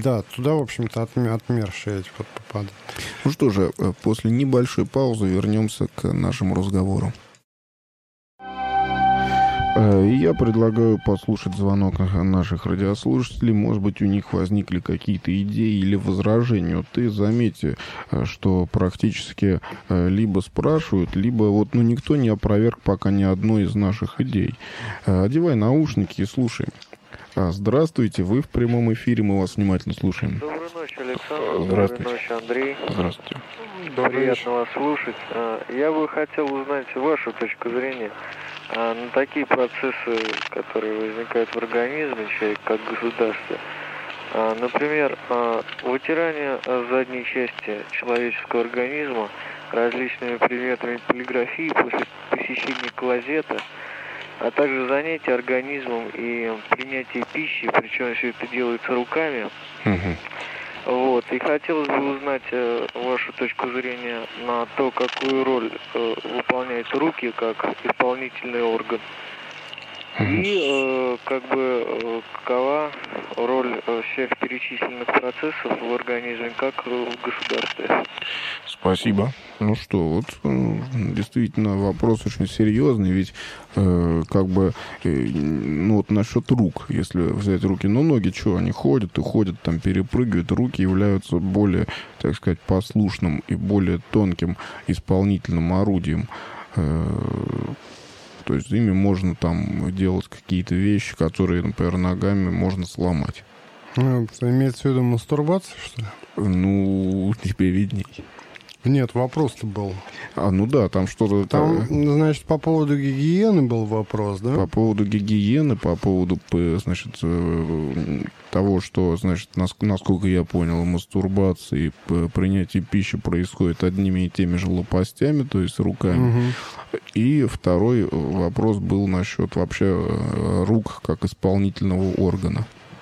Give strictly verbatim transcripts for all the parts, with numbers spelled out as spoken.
Да, туда, в общем-то, отмер, отмершие эти вот попадают. Ну что же, после небольшой паузы вернемся к нашему разговору. И я предлагаю послушать звонок наших радиослушателей. Может быть, у них возникли какие-то идеи или возражения. Вот ты заметьте, что практически либо спрашивают, либо вот, ну, никто не опроверг пока ни одной из наших идей. Одевай наушники и слушай. Здравствуйте, вы в прямом эфире, мы вас внимательно слушаем. Доброй ночи, Александр. Здравствуйте. Доброй ночи, Андрей. Здравствуйте. Приятно вас слушать. Я бы хотел узнать вашу точку зрения на такие процессы, которые возникают в организме человека, как государство. Например, вытирание задней части человеческого организма различными предметами полиграфии после посещения клозета, а также занятие организмом и принятие пищи, причем все это делается руками. Угу. Вот. И хотелось бы узнать э, вашу точку зрения на то, какую роль э, выполняют руки как исполнительный орган. И э, как бы э, какова роль э, всех перечисленных процессов в организме, как э, в государстве. Спасибо. Ну что, вот действительно вопрос очень серьезный, ведь э, как бы, э, ну вот насчет рук, если взять руки, ну ноги что, они ходят и ходят, там перепрыгивают, руки являются более, так сказать, послушным и более тонким исполнительным орудием. Э, то есть ими можно там делать какие-то вещи, которые, например, ногами можно сломать. Имеется в виду мастурбация, что ли? Ну, тебе видней. Нет, вопрос-то был. А, ну да, там что-то... Там, значит, по поводу гигиены был вопрос, да? По поводу гигиены, по поводу, значит, того, что, значит, насколько я понял, мастурбация и принятие пищи происходит одними и теми же лопастями, то есть руками. Угу. И второй вопрос был насчет вообще рук как исполнительного органа.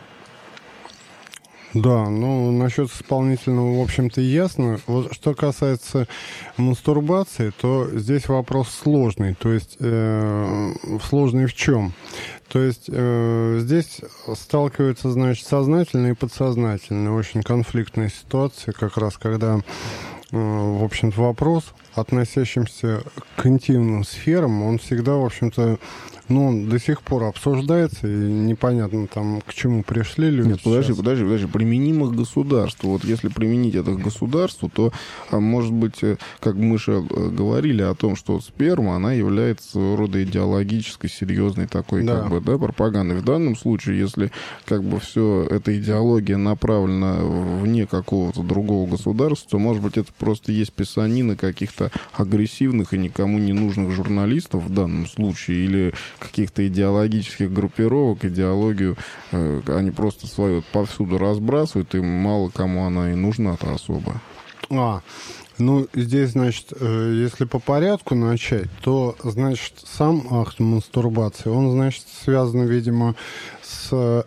Да, ну, насчет исполнительного, в общем-то, ясно. Вот что касается мастурбации, то здесь вопрос сложный. То есть, э, сложный в чем? То есть, э, здесь сталкиваются, значит, сознательные и подсознательные. Очень конфликтная ситуация, как раз когда, э, в общем-то, вопрос, относящимся к интимным сферам, он всегда, в общем-то, ну, он до сих пор обсуждается, и непонятно там, к чему пришли люди. Нет, подожди, сейчас. подожди, подожди. Применимо к государству. Вот если применить это к государству, то, может быть, как мы же говорили о том, что сперма, она является своего рода идеологической, серьезной такой, да. как бы, да, пропагандой. В данном случае, если, как бы, все эта идеология направлена вне какого-то другого государства, то, может быть, это просто есть писанина каких-то агрессивных и никому не нужных журналистов в данном случае, или каких-то идеологических группировок, идеологию э, они просто свою повсюду разбрасывают, и мало кому она и нужна-то особо. А, ну, здесь, значит, э, если по порядку начать, то, значит, сам акт мастурбации, он, значит, связан, видимо, с...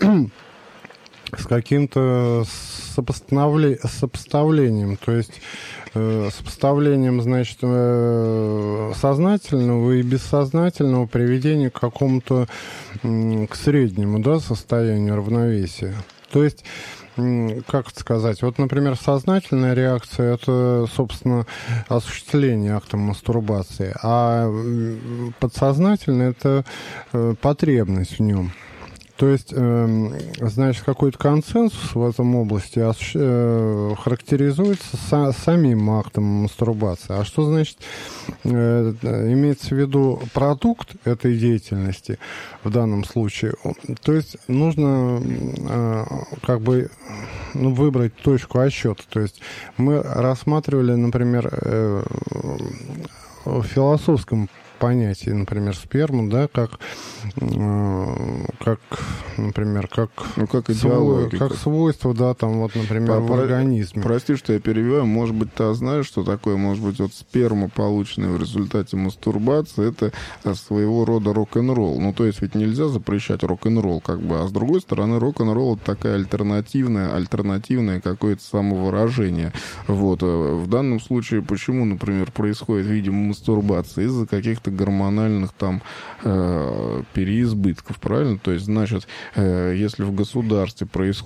с каким-то сопоставле... сопоставлением, то есть э, сопоставлением, значит, э, сознательного и бессознательного приведения к какому-то, э, к среднему, да, состоянию равновесия. То есть, э, как это сказать, вот, например, сознательная реакция – это, собственно, осуществление акта мастурбации, а подсознательная – это э, потребность в нем. То есть, э, значит, какой-то консенсус в этом области э, характеризуется са- самим актом мастурбации. А что значит, э, имеется в виду продукт этой деятельности в данном случае? То есть нужно э, как бы ну, выбрать точку отсчета. То есть мы рассматривали, например, э, в философском понятие, например, сперму, да, как, э, как например, как, ну, как, свой, как свойство, да, там, вот, например, Про, в организме. Прости, что я перебиваю, может быть, ты знаешь, что такое, может быть, вот сперма, полученная в результате мастурбации, это своего рода рок-н-ролл. Ну, то есть ведь нельзя запрещать рок-н-ролл, как бы, а с другой стороны, рок-н-ролл — это такая альтернативная, альтернативное какое-то самовыражение. Вот. В данном случае, почему, например, происходит, видимо, мастурбация? Из-за каких-то гормональных там э, переизбытков, правильно? То есть, значит, э, если в государстве происходит